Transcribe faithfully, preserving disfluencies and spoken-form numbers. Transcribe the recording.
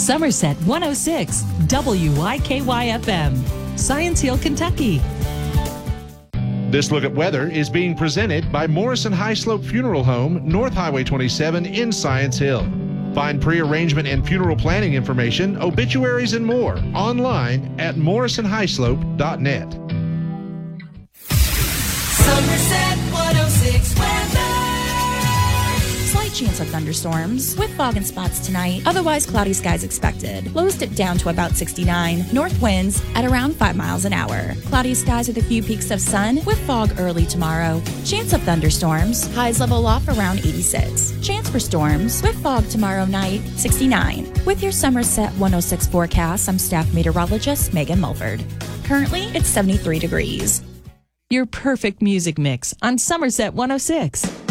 Somerset one oh six, W Y K Y F M, Science Hill, Kentucky. This look at weather is being presented by Morrison High Slope Funeral Home, North Highway twenty-seven in Science Hill. Find pre-arrangement and funeral planning information, obituaries, and more online at morrison high slope dot net. Somerset one oh six weather. Slight chance of thunderstorms with fog and spots tonight. Otherwise, cloudy skies expected. Lows dip down to about sixty-nine. North winds at around five miles an hour. Cloudy skies with a few peaks of sun with fog early tomorrow. Chance of thunderstorms. Highs level off around eighty-six. Chance for storms with fog tomorrow night, sixty-nine. With your Somerset one oh six forecast, I'm staff meteorologist Megan Mulford. Currently, it's seventy-three degrees. Your perfect music mix on Somerset one oh six.